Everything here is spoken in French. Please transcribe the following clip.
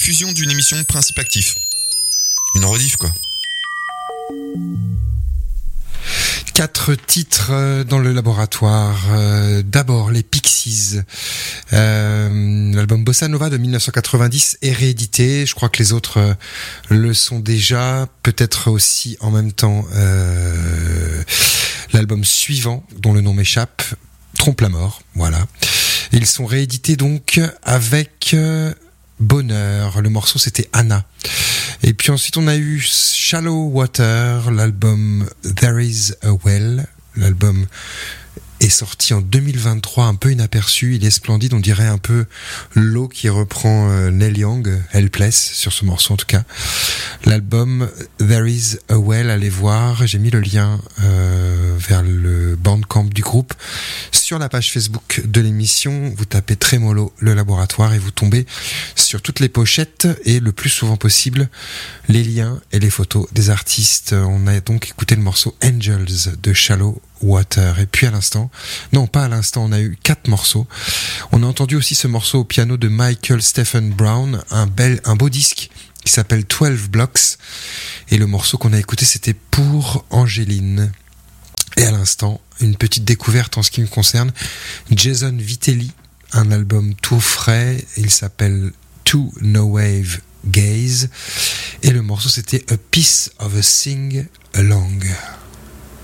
rediffusion d'une émission de Principe Actif. Une rediff, quoi. 4 titres dans le laboratoire. D'abord, les Pixies. L'album Bossa Nova de 1990 est réédité. Je crois que les autres le sont déjà. Peut-être aussi en même temps l'album suivant, dont le nom m'échappe, Trompe la mort. Voilà. Ils sont réédités donc avec Bonheur. Le morceau, c'était Anna. Et puis ensuite, on a eu Shallow Water, l'album There Is a Well. L'album est sorti en 2023, un peu inaperçu. Il est splendide, on dirait un peu l'eau qui reprend Neil Young, Helpless, sur ce morceau en tout cas. L'album There Is a Well, allez voir, j'ai mis le lien vers le Bandcamp du groupe sur la page Facebook de l'émission. Vous tapez Trémolo, le laboratoire, et vous tombez sur toutes les pochettes et le plus souvent possible les liens et les photos des artistes. On a donc écouté le morceau Angels de Shallow Water. Et puis à l'instant, non pas à l'instant, on a eu 4 morceaux. On a entendu aussi ce morceau au piano de Michael Stephen Brown, un beau disque qui s'appelle 12 Blocks. Et le morceau qu'on a écouté, c'était Pour Angéline. Et à l'instant, une petite découverte en ce qui me concerne, Jason Vitelli, un album tout frais, il s'appelle To No Wave Gaze, et le morceau c'était A Piece of a Sing Along.